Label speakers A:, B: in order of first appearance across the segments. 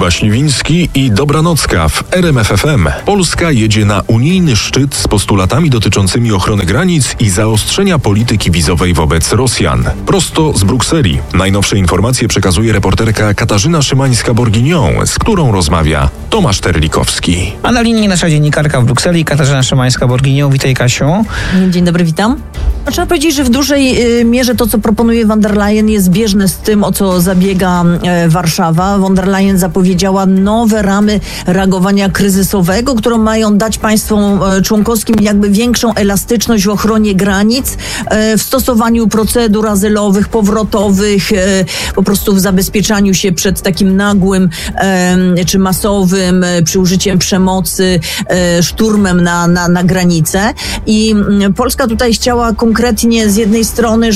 A: Kuba Śliwiński i Dobranocka w RMF FM. Polska jedzie na unijny szczyt z postulatami dotyczącymi ochrony granic i zaostrzenia polityki wizowej wobec Rosjan. Prosto z Brukseli. Najnowsze informacje przekazuje reporterka Katarzyna Szymańska-Borginią, z którą rozmawia Tomasz Terlikowski.
B: A na linii nasza dziennikarka w Brukseli, Katarzyna Szymańska-Borginią. Witaj, Kasiu.
C: Dzień dobry, witam. Trzeba powiedzieć, że w dużej mierze to, co proponuje von der Leyen, jest zbieżne z tym, o co zabiega Warszawa. Von der Leyen zapowiedziała nowe ramy reagowania kryzysowego, które mają dać państwom członkowskim jakby większą elastyczność w ochronie granic, w stosowaniu procedur azylowych, powrotowych, po prostu w zabezpieczaniu się przed takim nagłym czy masowym przy użyciem przemocy, szturmem na granicę. I Polska tutaj chciała konkretnie z jednej strony,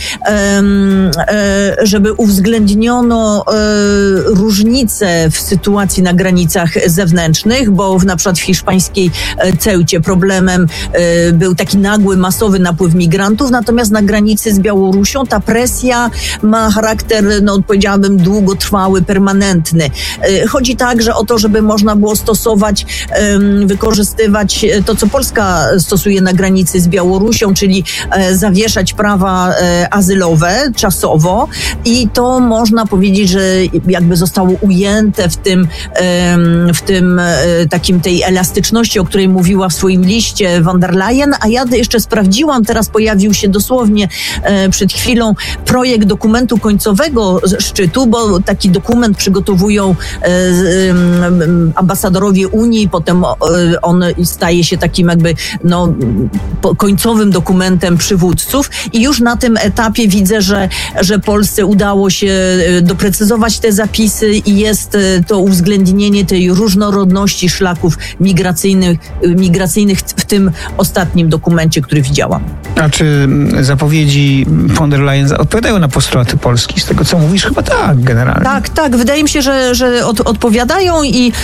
C: żeby uwzględniono różnice w sytuacji na granicach zewnętrznych, bo na przykład w hiszpańskiej Ceucie problemem był taki nagły, masowy napływ migrantów, natomiast na granicy z Białorusią ta presja ma charakter, powiedziałabym, długotrwały, permanentny. Chodzi także o to, żeby można było stosować, wykorzystywać to, co Polska stosuje na granicy z Białorusią, czyli zawieszać prawa azylowe czasowo, i to można powiedzieć, że jakby zostało ujęte w tym takim tej elastyczności, o której mówiła w swoim liście von der Leyen, a ja jeszcze sprawdziłam, teraz pojawił się dosłownie przed chwilą projekt dokumentu końcowego szczytu, bo taki dokument przygotowują ambasadorowie Unii, potem on staje się takim jakby końcowym dokumentem przywódców, i już na tym etapie widzę, że Polsce udało się doprecyzować te zapisy i jest to uwzględnienie tej różnorodności szlaków migracyjnych w tym ostatnim dokumencie, który widziałam.
B: A czy zapowiedzi von der Leyen odpowiadają na postulaty Polski? Z tego, co mówisz, chyba tak, generalnie.
C: Tak. Wydaje mi się, że odpowiadają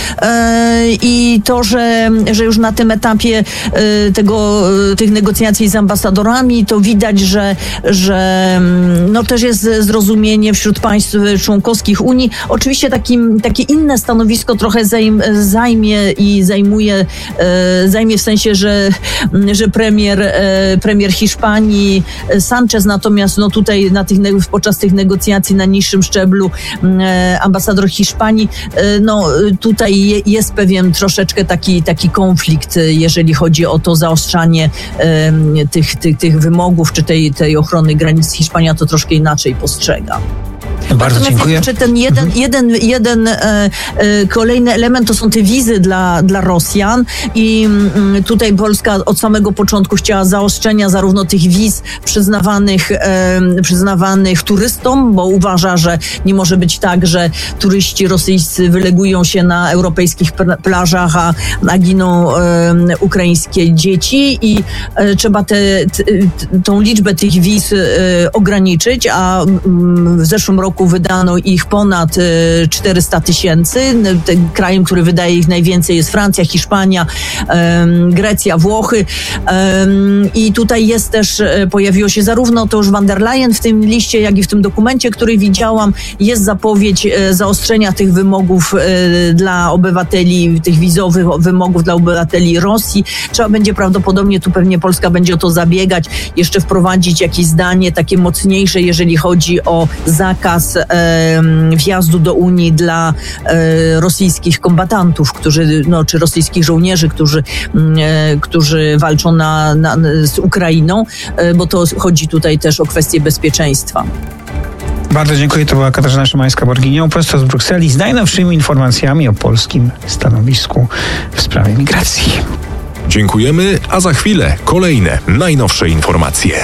C: i to, że już na tym etapie tych negocjacji z ambasadorami, to widać, że też jest zrozumienie wśród państw członkowskich Unii. Oczywiście takie inne stanowisko trochę zajmie w sensie, że premier Hiszpanii Sanchez, natomiast tutaj podczas tych negocjacji na niższym szczeblu ambasador Hiszpanii, tutaj jest pewien troszeczkę taki konflikt, jeżeli chodzi o to zaostrzanie tych wymogów, czy tej ochrony granic. Hiszpania to troszkę inaczej postrzega.
B: Bardzo dziękuję.
C: Jeszcze ten jeden kolejny element to są te wizy dla Rosjan, i tutaj Polska od samego początku chciała zaostrzenia zarówno tych wiz przyznawanych turystom, bo uważa, że nie może być tak, że turyści rosyjscy wylegują się na europejskich plażach, a giną ukraińskie dzieci, i trzeba tą liczbę tych wiz ograniczyć, a w zeszłym roku wydano ich ponad 400 000. Krajem, który wydaje ich najwięcej, jest Francja, Hiszpania, Grecja, Włochy. I tutaj jest też, pojawiło się zarówno to już von der Leyen w tym liście, jak i w tym dokumencie, który widziałam, jest zapowiedź zaostrzenia tych wymogów dla obywateli, tych wizowych wymogów dla obywateli Rosji. Trzeba będzie prawdopodobnie, tu pewnie Polska będzie o to zabiegać, jeszcze wprowadzić jakieś zdanie takie mocniejsze, jeżeli chodzi o zakaz wjazdu do Unii dla rosyjskich kombatantów, czy rosyjskich żołnierzy, którzy walczą z Ukrainą, bo to chodzi tutaj też o kwestię bezpieczeństwa.
B: Bardzo dziękuję. To była Katarzyna Szymańska-Borginią prosto z Brukseli z najnowszymi informacjami o polskim stanowisku w sprawie migracji.
A: Dziękujemy, a za chwilę kolejne najnowsze informacje.